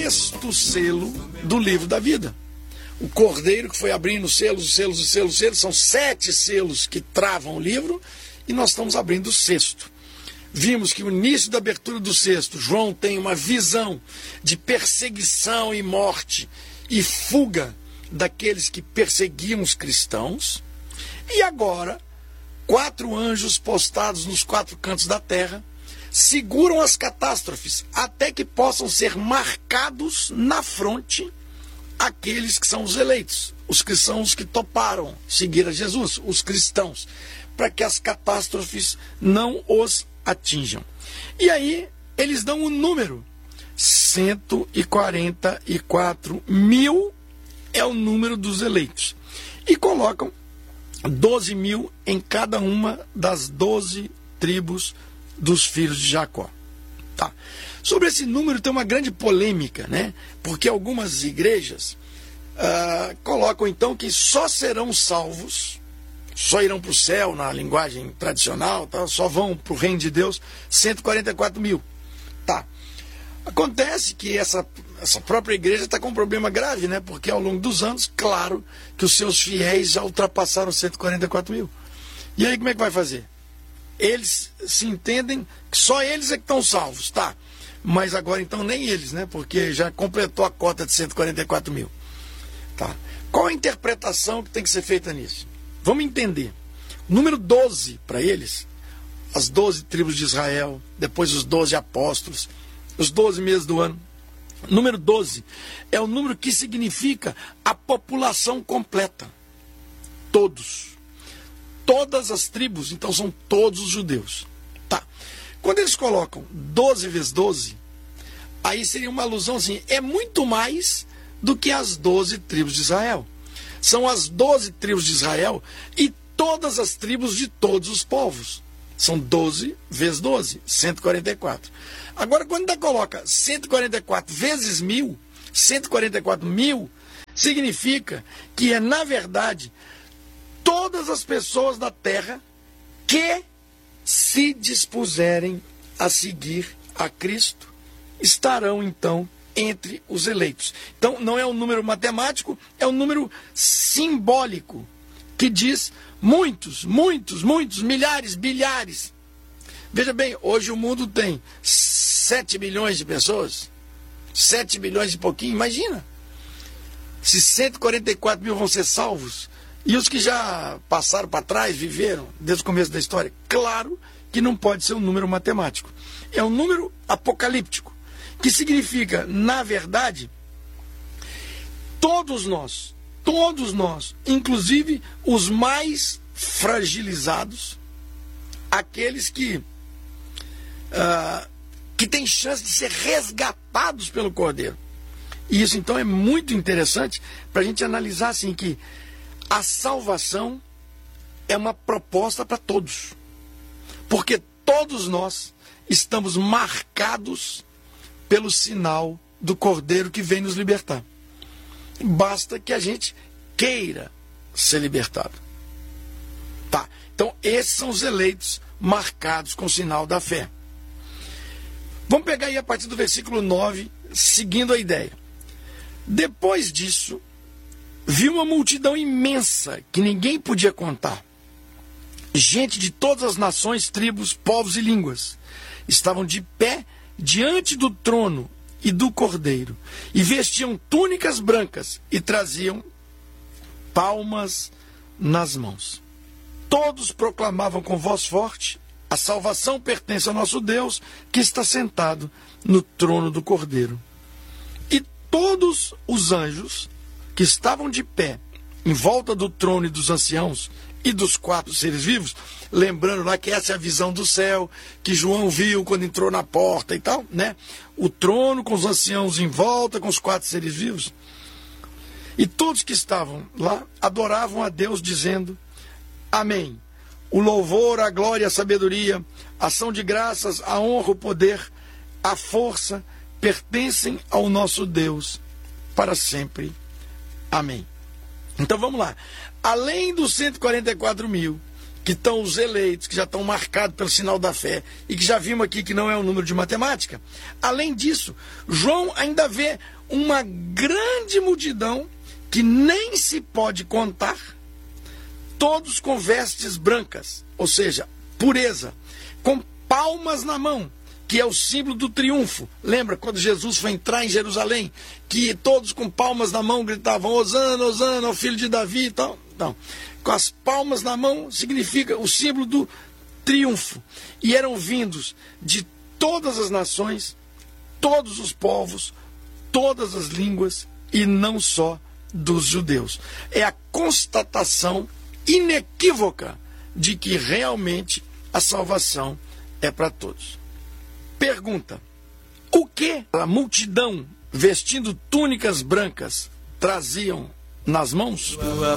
sexto selo do livro da vida. O cordeiro que foi abrindo selos, são 7 selos que travam o livro, e nós estamos abrindo o sexto. Vimos que o início da abertura do sexto, João tem uma visão de perseguição e morte e fuga daqueles que perseguiam os cristãos. E agora, 4 anjos postados nos 4 cantos da terra seguram as catástrofes até que possam ser marcados na fronte aqueles que são os eleitos, os que são os que toparam seguir a Jesus, os cristãos, para que as catástrofes não os atinjam. E aí eles dão um número, 144 mil é o número dos eleitos, e colocam 12 mil em cada uma das 12 tribos dos filhos de Jacó. Tá. Sobre esse número tem uma grande polêmica, né? Porque algumas igrejas colocam então que só serão salvos, só irão para o céu na linguagem tradicional, tá? Só vão para o reino de Deus 144 mil. Tá. Acontece que essa própria igreja está com um problema grave, né? Porque ao longo dos anos, claro, que os seus fiéis já ultrapassaram 144 mil. E aí como é que vai fazer? Eles se entendem que só eles é que estão salvos, tá? Mas agora então nem eles, né? Porque já completou a cota de 144 mil. Tá? Qual a interpretação que tem que ser feita nisso? Vamos entender. O número 12 para eles, as 12 tribos de Israel, depois os 12 apóstolos, os 12 meses do ano. O número 12 é o número que significa a população completa. Todos. Todas as tribos, então são todos os judeus. Tá. Quando eles colocam 12 vezes 12, aí seria uma alusão assim, é muito mais do que as 12 tribos de Israel. São as 12 tribos de Israel e todas as tribos de todos os povos. São 12 vezes 12, 144. Agora, quando ainda coloca 144 vezes 1000, 144 mil, significa que é, na verdade, todas as pessoas da terra que se dispuserem a seguir a Cristo estarão, então, entre os eleitos. Então, não é um número matemático, é um número simbólico, que diz muitos, muitos, muitos, milhares, bilhares. Veja bem, hoje o mundo tem 7 bilhões de pessoas, 7 bilhões e pouquinho, imagina. Se 144 mil vão ser salvos, e os que já passaram para trás, viveram, desde o começo da história, claro que não pode ser um número matemático. É um número apocalíptico, que significa, na verdade, todos nós, inclusive os mais fragilizados, aqueles que têm chance de ser resgatados pelo Cordeiro. E isso, então, é muito interessante para a gente analisar assim, que a salvação é uma proposta para todos. Porque todos nós estamos marcados pelo sinal do Cordeiro que vem nos libertar. Basta que a gente queira ser libertado. Tá. Então, esses são os eleitos marcados com o sinal da fé. Vamos pegar aí a partir do versículo 9, seguindo a ideia. Depois disso, vi uma multidão imensa que ninguém podia contar. Gente de todas as nações, tribos, povos e línguas. Estavam de pé diante do trono e do Cordeiro, e vestiam túnicas brancas e traziam palmas nas mãos. Todos proclamavam com voz forte: a salvação pertence ao nosso Deus, que está sentado no trono do Cordeiro. E todos os anjos que estavam de pé em volta do trono e dos anciãos e dos 4 seres vivos, lembrando lá que essa é a visão do céu, que João viu quando entrou na porta e tal, né? O trono com os anciãos em volta, com os 4 seres vivos. E todos que estavam lá adoravam a Deus, dizendo: Amém. O louvor, a glória, a sabedoria, a ação de graças, a honra, o poder, a força, pertencem ao nosso Deus para sempre. Amém. Então vamos lá. Além dos 144 mil, que estão os eleitos, que já estão marcados pelo sinal da fé, e que já vimos aqui que não é um número de matemática, além disso, João ainda vê uma grande multidão que nem se pode contar, todos com vestes brancas, ou seja, pureza, com palmas na mão, que é o símbolo do triunfo. Lembra quando Jesus foi entrar em Jerusalém, que todos com palmas na mão gritavam: Hosana, Hosana, ao filho de Davi e tal? Então, com as palmas na mão significa o símbolo do triunfo. E eram vindos de todas as nações, todos os povos, todas as línguas, e não só dos judeus. É a constatação inequívoca de que realmente a salvação é para todos. Pergunta: o que a multidão vestindo túnicas brancas traziam nas mãos?